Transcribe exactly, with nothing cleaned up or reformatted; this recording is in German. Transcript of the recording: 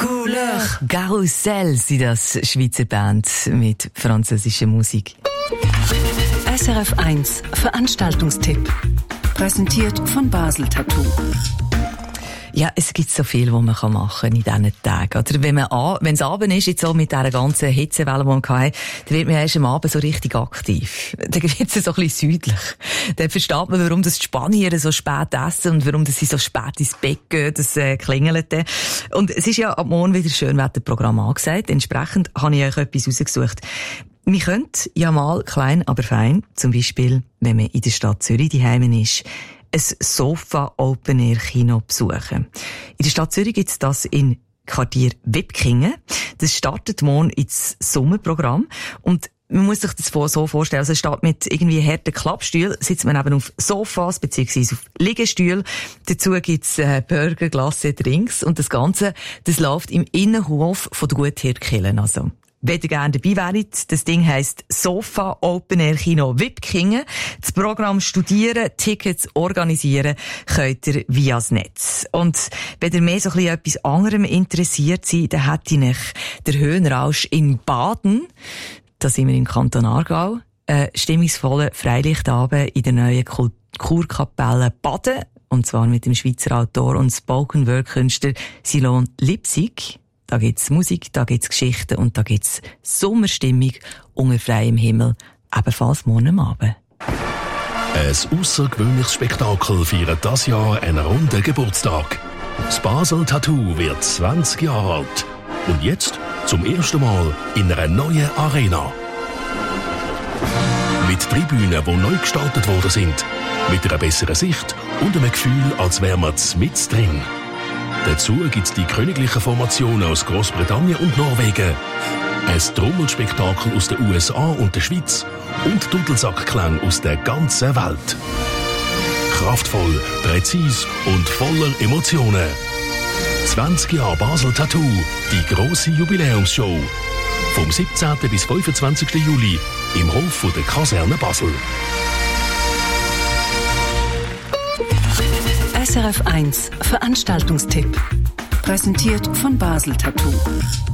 Couleur. Carousel sind das Schweizer Band mit französischer Musik. S R F eins Veranstaltungstipp. Präsentiert von Basel Tattoo. Ja, es gibt so viel, was man machen kann in diesen Tagen. Oder wenn man, wenn es Abend ist, jetzt so mit dieser ganzen Hitzewelle, die man hatte, dann wird man erst am Abend so richtig aktiv. Dann wird es so ein bisschen südlich. Dann versteht man, warum das die Spanier so spät essen und warum sie so spät ins Bett gehen, das äh, klingelt dann. Und es ist ja ab morgen wieder Schönwetterprogramm angesagt. Entsprechend habe ich euch etwas rausgesucht. Wir können ja mal klein, aber fein, zum Beispiel, wenn man in der Stadt Zürich daheim ist, ein Sofa-Open-Air-Kino besuchen. In der Stadt Zürich gibt es das in Quartier Wipkingen. Das startet morgen ins Sommerprogramm. Und man muss sich das so vorstellen, also es steht mit irgendwie harten Klappstühlen, sitzt man eben auf Sofas beziehungsweise auf Liegestühlen. Dazu gibt's äh, Burger, Glasse, Drinks und das Ganze, das läuft im Innenhof von der Guthirtkirche. Also, wenn ihr gerne dabei wäret, das Ding heisst Sofa Open Air Kino Wipkingen. Das Programm studieren, Tickets organisieren könnt ihr via das Netz. Und wenn ihr mehr so ein bisschen etwas anderem interessiert seid, dann hätte ich der Höhenrausch in Baden, da sind wir im Kanton Aargau, einen stimmungsvollen Freilichtabend in der neuen Kurkapelle Baden, und zwar mit dem Schweizer Autor und Spoken-Word-Künstler Silon Lipsig. Da gibt's Musik, da gibt's Geschichten und da gibt's Sommerstimmung unter freiem Himmel, ebenfalls morgen Abend. Ein außergewöhnliches Spektakel feiert das Jahr einen runden Geburtstag. Das Basel Tattoo wird zwanzig Jahre alt. Und jetzt zum ersten Mal in einer neuen Arena. Mit Tribünen, die neu gestaltet worden sind. Mit einer besseren Sicht und einem Gefühl, als wären wir mit drin. Dazu gibt es die königlichen Formationen aus Großbritannien und Norwegen, ein Trommelspektakel aus den U S A und der Schweiz und Dudelsackklang aus der ganzen Welt. Kraftvoll, präzis und voller Emotionen. zwanzig Jahre Basel Tattoo, die grosse Jubiläumsshow. Vom siebzehnten bis fünfundzwanzigsten Juli im Hof der Kaserne Basel. S R F eins Veranstaltungstipp. Präsentiert von Basel Tattoo.